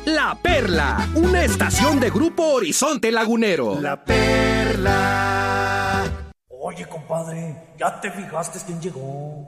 La Perla, una estación de Grupo Horizonte Lagunero. La Perla. Oye, compadre, ¿ya te fijaste quién llegó?